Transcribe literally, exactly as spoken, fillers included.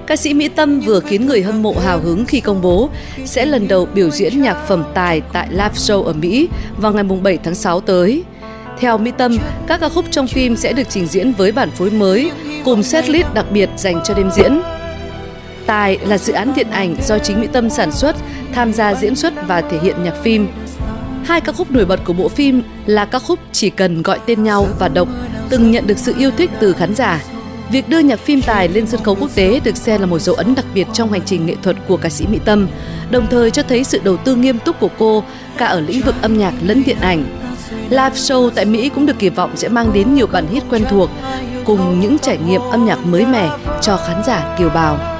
ca sĩ Mỹ Tâm vừa khiến người hâm mộ hào hứng khi công bố sẽ lần đầu biểu diễn nhạc phẩm Tài tại live show ở Mỹ vào ngày bảy tháng sáu tới. Theo Mỹ Tâm, các ca khúc trong phim sẽ được trình diễn với bản phối mới cùng setlist đặc biệt dành cho đêm diễn. Tài là dự án điện ảnh do chính Mỹ Tâm sản xuất, tham gia diễn xuất và thể hiện nhạc phim. Hai ca khúc nổi bật của bộ phim là ca khúc Chỉ cần gọi tên nhau và Độc, từng nhận được sự yêu thích từ khán giả. Việc đưa nhạc phim Tài lên sân khấu quốc tế được xem là một dấu ấn đặc biệt trong hành trình nghệ thuật của ca sĩ Mỹ Tâm, đồng thời cho thấy sự đầu tư nghiêm túc của cô cả ở lĩnh vực âm nhạc lẫn điện ảnh. Live show tại Mỹ cũng được kỳ vọng sẽ mang đến nhiều bản hit quen thuộc cùng những trải nghiệm âm nhạc mới mẻ cho khán giả kiều bào.